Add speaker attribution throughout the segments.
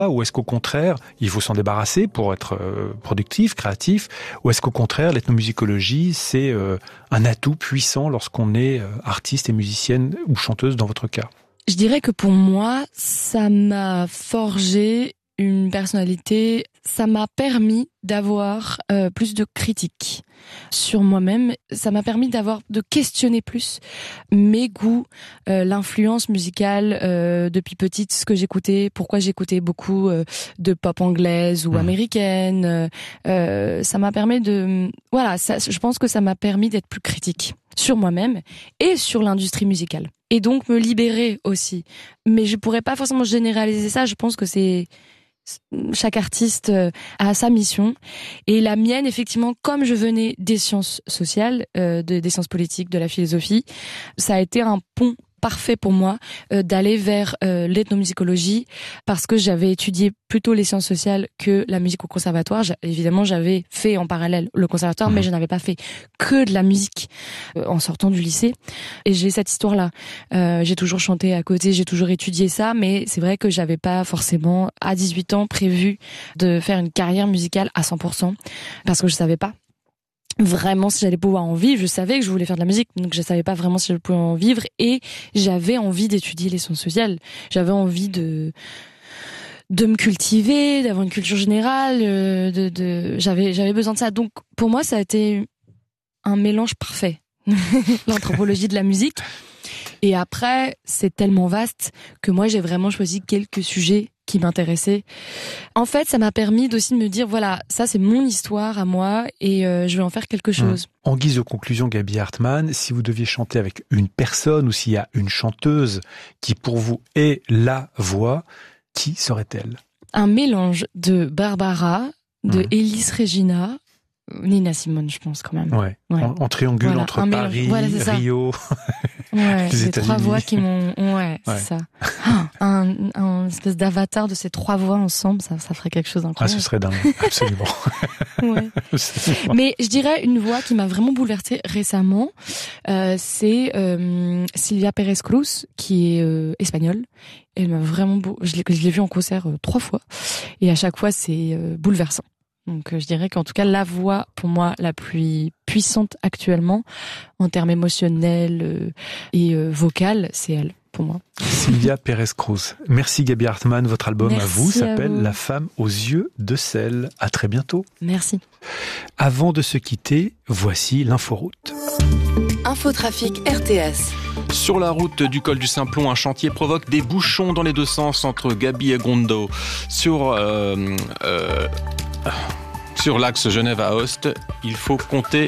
Speaker 1: Ou est-ce qu'au contraire, il faut s'en débarrasser pour être productif, créatif? Ou est-ce qu'au contraire, l'ethnomusicologie, c'est un atout puissant lorsqu'on est artiste et musicienne ou chanteuse dans votre cas?
Speaker 2: Je dirais que pour moi, ça m'a forgé une personnalité, ça m'a permis d'avoir plus de critiques sur moi-même, ça m'a permis de questionner plus mes goûts, l'influence musicale depuis petite, ce que j'écoutais, pourquoi j'écoutais beaucoup de pop anglaise ou américaine. Ça m'a permis je pense que ça m'a permis d'être plus critique sur moi-même et sur l'industrie musicale. Et donc me libérer aussi. Mais je pourrais pas forcément généraliser ça, je pense que chaque artiste a sa mission. Et la mienne, effectivement, comme je venais des sciences sociales, des sciences politiques, de la philosophie, ça a été un pont parfait pour moi d'aller vers l'ethnomusicologie, parce que j'avais étudié plutôt les sciences sociales que la musique au conservatoire. Évidemment, j'avais fait en parallèle le conservatoire, mais je n'avais pas fait que de la musique en sortant du lycée. Et j'ai cette histoire-là. J'ai toujours chanté à côté, j'ai toujours étudié ça, mais c'est vrai que j'avais pas forcément, à 18 ans, prévu de faire une carrière musicale à 100%, parce que je savais pas vraiment si j'allais pouvoir en vivre. Je savais que je voulais faire de la musique, donc je savais pas vraiment si je pouvais en vivre, et j'avais envie d'étudier les sciences sociales. J'avais envie de me cultiver, d'avoir une culture générale, j'avais besoin de ça. Donc pour moi, ça a été un mélange parfait. L'anthropologie de la musique. Et après, c'est tellement vaste que moi, j'ai vraiment choisi quelques sujets qui m'intéressaient. En fait, ça m'a permis aussi de me dire, voilà, ça c'est mon histoire à moi et je vais en faire quelque chose.
Speaker 1: En guise de conclusion, Gaby Hartmann, si vous deviez chanter avec une personne ou s'il y a une chanteuse qui pour vous est la voix, qui serait-elle?
Speaker 2: Un mélange de Barbara, de Elis Regina, Nina Simone, je pense quand même.
Speaker 1: Ouais. En triangule entre Paris, Rio, les
Speaker 2: États-Unis. Trois voix qui m'ont... c'est ça. Un espèce d'avatar de ces trois voix ensemble, ça ferait quelque chose d'incroyable.
Speaker 1: Ce serait dingue, absolument.
Speaker 2: Absolument. Mais je dirais une voix qui m'a vraiment bouleversée récemment, c'est Silvia Pérez-Cruz, qui est espagnole. Elle m'a vraiment... Je l'ai vue en concert 3 fois, et à chaque fois, c'est bouleversant. Donc je dirais qu'en tout cas la voix pour moi la plus puissante actuellement en termes émotionnels et vocal, c'est elle pour moi.
Speaker 1: Silvia Pérez-Cruz. Merci Gaby Hartmann, votre album à vous s'appelle La femme aux yeux de sel. À très bientôt.
Speaker 2: Merci.
Speaker 1: Avant de se quitter, voici l'inforoute.
Speaker 3: Infotrafic RTS.
Speaker 4: Sur la route du col du Simplon, un chantier provoque des bouchons dans les deux sens entre Gabi et Gondo. Sur l'axe Genève-Aoste, il faut compter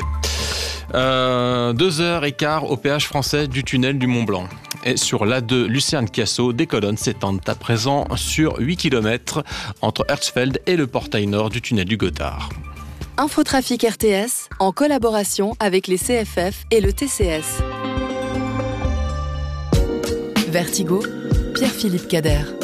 Speaker 4: 2h15 au péage français du tunnel du Mont-Blanc. Et sur l'A2 Lucerne-Chiasso, des colonnes s'étendent à présent sur 8 km entre Herzfeld et le portail nord du tunnel du Gothard.
Speaker 3: Infotrafic RTS, en collaboration avec les CFF et le TCS. Vertigo, Pierre-Philippe Cader.